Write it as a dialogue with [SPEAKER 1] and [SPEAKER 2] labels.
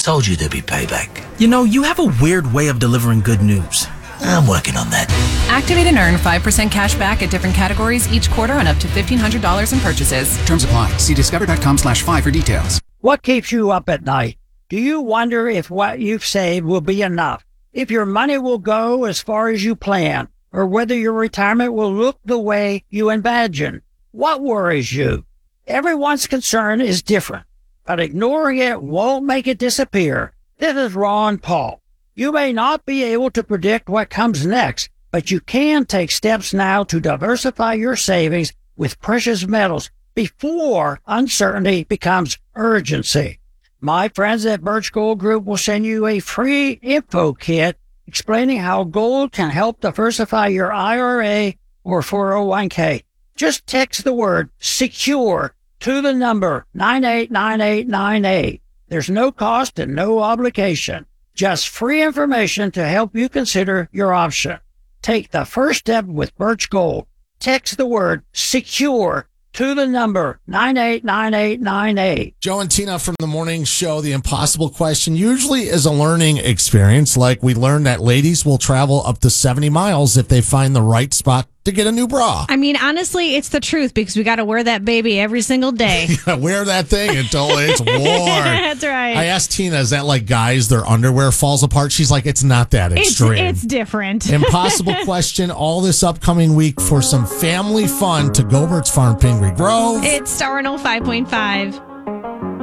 [SPEAKER 1] Told you there'd be payback.
[SPEAKER 2] You know, you have a weird way of delivering good news.
[SPEAKER 1] I'm working on that.
[SPEAKER 3] Activate and earn 5% cash back at different categories each quarter on up to $1,500 in purchases.
[SPEAKER 4] Terms apply. See discover.com/5 for details.
[SPEAKER 5] What keeps you up at night? Do you wonder if what you've saved will be enough? If your money will go as far as you plan? Or whether your retirement will look the way you imagine? What worries you? Everyone's concern is different, but ignoring it won't make it disappear. This is Ron Paul. You may not be able to predict what comes next, but you can take steps now to diversify your savings with precious metals before uncertainty becomes urgency. My friends at Birch Gold Group will send you a free info kit explaining how gold can help diversify your IRA or 401k. Just text the word SECURE to the number 989898. There's no cost and no obligation. Just free information to help you consider your option. Take the first step with Birch Gold. Text the word SECURE to the number 989898.
[SPEAKER 6] Joe and Tina from the morning show. The impossible question usually is a learning experience. Like we learned that ladies will travel up to 70 miles if they find the right spot to get a new bra.
[SPEAKER 7] I mean, honestly, it's the truth because we got to wear that baby every single day.
[SPEAKER 6] Wear that thing until it's worn.
[SPEAKER 7] That's right.
[SPEAKER 6] I asked Tina, is that like guys, their underwear falls apart? She's like, it's not that extreme.
[SPEAKER 7] It's different.
[SPEAKER 6] Impossible question all this upcoming week for some family fun to Gobert's Farm, Pingree Grove.
[SPEAKER 7] It's Star 105.5.